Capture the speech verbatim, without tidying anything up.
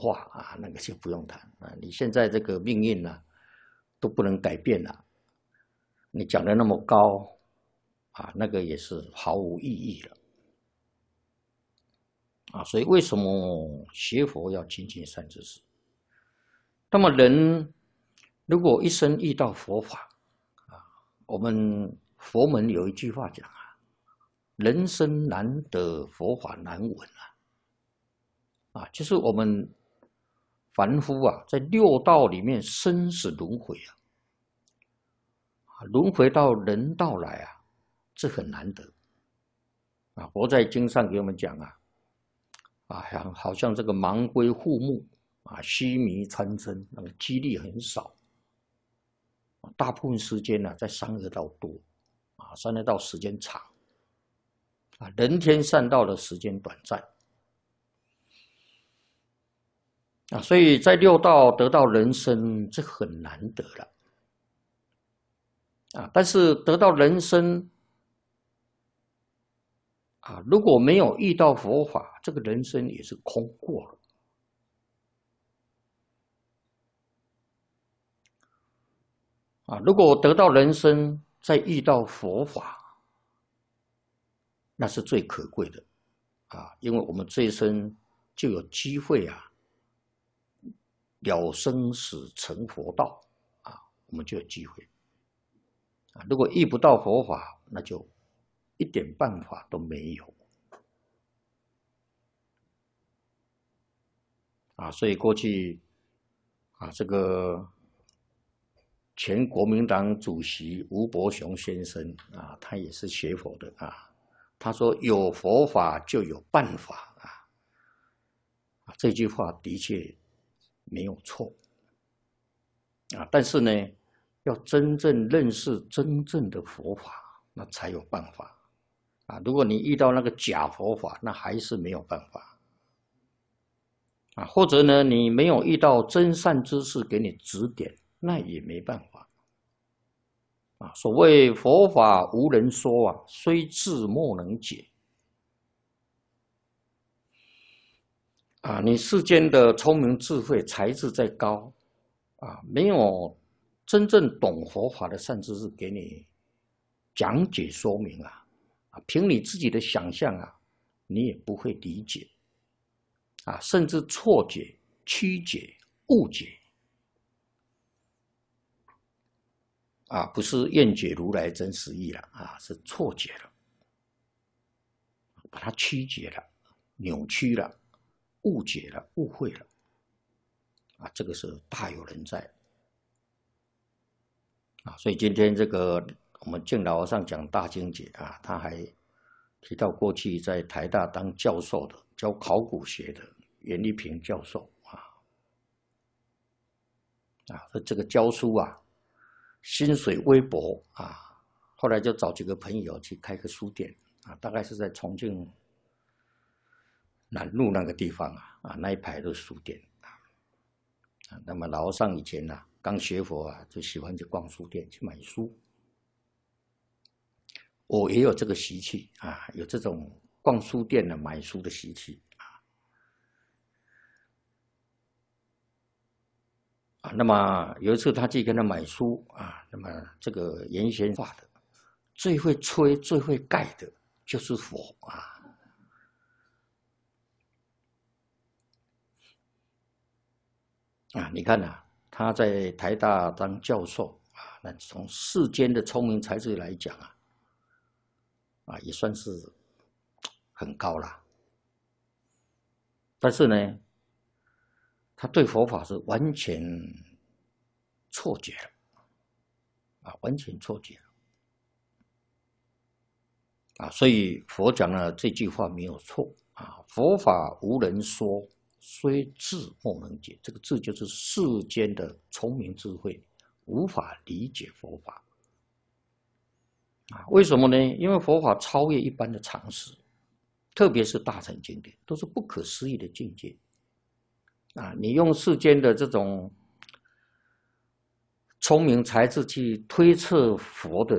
化啊，那个就不用谈啊。你现在这个命运呢、啊，都不能改变了。你讲的那么高啊，那个也是毫无意义了啊。所以为什么学佛要亲近善知识？那么人如果一生遇到佛法啊，我们佛门有一句话讲啊，人生难得佛法难闻啊，啊，就是我们凡夫啊，在六道里面生死轮回啊，轮回到人道来啊，这很难得啊。佛在经上给我们讲啊，啊，好像这个盲龟护目啊，须弥穿针，那个几率很少。大部分时间呢、啊，在三恶道多啊，三恶道时间长啊，人天善道的时间短暂啊，所以在六道得到人生，这很难得了啊。但是得到人生啊，如果没有遇到佛法，这个人生也是空过了。啊，如果得到人生，再遇到佛法，那是最可贵的啊！因为我们这一生就有机会啊，了生死成佛道啊，我们就有机会啊。如果遇不到佛法，那就一点办法都没有啊。所以过去啊，这个前国民党主席吴伯雄先生啊，他也是学佛的啊。他说：“有佛法就有办法啊。”这句话的确没有错啊。但是呢，要真正认识真正的佛法，那才有办法啊。如果你遇到那个假佛法，那还是没有办法啊。或者呢，你没有遇到真善知识给你指点，那也没办法啊。所谓佛法无人说啊，虽智莫能解啊。你世间的聪明智慧才智再高啊，没有真正懂佛法的善知识给你讲解说明啊，啊，凭你自己的想象啊，你也不会理解啊，甚至错解、曲解、误解啊，不是愿解如来真实义了啊，是错解了，把它曲解了、扭曲了、误解了、误会了啊，这个是大有人在啊。所以今天这个我们敬老和尚讲大经解啊，他还提到过去在台大当教授的、教考古学的袁立平教授啊，啊，这个教书啊，薪水微薄啊，后来就找几个朋友去开个书店啊，大概是在重庆南路那个地方啊，啊那一排的书店啊，啊，那么老和尚以前啊刚学佛啊，就喜欢去逛书店去买书。我也有这个习气啊，有这种逛书店的买书的习气啊。啊，那么有一次他去跟他买书啊，那么这个原先画的最会吹、最会盖的就是佛啊。啊，你看啊，他在台大当教授啊，那从世间的聪明才智来讲啊，啊也算是很高啦。但是呢，他对佛法是完全错解了，啊，完全错解了，啊，所以佛讲了这句话没有错啊，佛法无人说，虽智莫能解。这个智就是世间的聪明智慧无法理解佛法啊。为什么呢？因为佛法超越一般的常识，特别是大乘经典，都是不可思议的境界啊。你用世间的这种聪明才智去推测佛的